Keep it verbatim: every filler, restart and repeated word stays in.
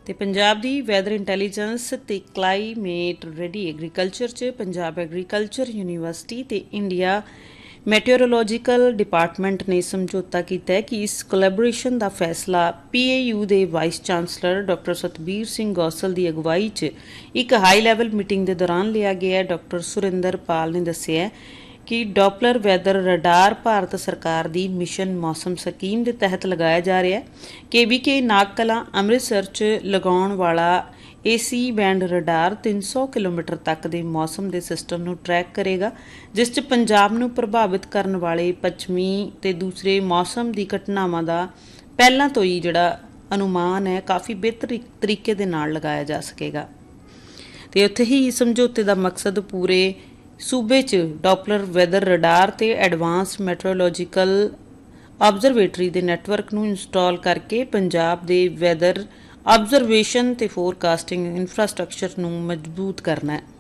ਤੇ ਪੰਜਾਬ ਦੀ weather intelligence ਤੇ climate ready agriculture 'ਚ ਪੰਜਾਬ ਐਗਰੀਕਲਚਰ ਯੂਨੀਵਰਸਿਟੀ ਤੇ ਇੰਡੀਆ ਮੈਟੀਓਰੋਲੋਜੀਕਲ ਡਿਪਾਰਟਮੈਂਟ ਨੇ ਸਮਝੌਤਾ ਕੀਤਾ ਹੈ ਕਿ ਇਸ ਕੋਲੈਬੋਰੇਸ਼ਨ ਦਾ ਫੈਸਲਾ ਪੀ ਏ ਯੂ ਦੇ vice chancellor doctor Satbir Singh Gosal ਦੀ ਅਗਵਾਈ 'ਚ ਇੱਕ ਹਾਈ ਲੈਵਲ ਮੀਟਿੰਗ ਦੇ ਦੌਰਾਨ ਲਿਆ ਗਿਆ। ਡਾਕਟਰ ਸੁਰਿੰਦਰ ਪਾਲ ਨੇ ਦੱਸਿਆ ਕਿ ਡੋਪਲਰ ਵੈਦਰ ਰਡਾਰ ਭਾਰਤ ਸਰਕਾਰ ਦੀ ਮਿਸ਼ਨ ਮੌਸਮ ਸਕੀਮ ਦੇ ਤਹਿਤ ਲਗਾਇਆ ਜਾ ਰਿਹਾ ਹੈ। ਕੇ ਵੀ ਕੇ ਨਾਗਕਲਾਂ ਅੰਮ੍ਰਿਤਸਰ 'ਚ ਲਗਾਉਣ ਵਾਲਾ ਏ ਸੀ ਬੈਂਡ ਰਡਾਰ ਤਿੰਨ ਸੌ ਕਿਲੋਮੀਟਰ ਤੱਕ ਦੇ ਮੌਸਮ ਦੇ ਸਿਸਟਮ ਨੂੰ ਟਰੈਕ ਕਰੇਗਾ, ਜਿਸ 'ਚ ਪੰਜਾਬ ਨੂੰ ਪ੍ਰਭਾਵਿਤ ਕਰਨ ਵਾਲੇ ਪੱਛਮੀ ਤੇ ਦੂਸਰੇ ਮੌਸਮ ਦੀ ਘਟਨਾਵਾਂ ਦਾ ਪਹਿਲਾਂ ਤੋਂ ਹੀ ਜਿਹੜਾ ਅਨੁਮਾਨ ਹੈ ਕਾਫੀ ਬਿਹਤਰ ਤਰੀਕੇ ਦੇ ਨਾਲ ਲਗਾਇਆ ਜਾ ਸਕੇਗਾ। ਤੇ ਉੱਥੇ ਹੀ ਸਮਝੌਤੇ ਦਾ ਮਕਸਦ ਪੂਰੇ ਸੂਬੇ 'ਚ ਡੋਪਲਰ ਵੈਦਰ ਰਡਾਰ ਤੇ ਐਡਵਾਂਸ ਮੈਟਰੋਲੋਜੀਕਲ ਆਬਜ਼ਰਵੇਟਰੀ ਦੇ ਨੈਟਵਰਕ ਨੂੰ ਇੰਸਟਾਲ ਕਰਕੇ ਪੰਜਾਬ ਦੇ ਵੈਦਰ ਆਬਜ਼ਰਵੇਸ਼ਨ ਤੇ ਫੋਰਕਾਸਟਿੰਗ ਇਨਫਰਾਸਟਰਕਚਰ ਨੂੰ ਮਜ਼ਬੂਤ ਕਰਨਾ ਹੈ।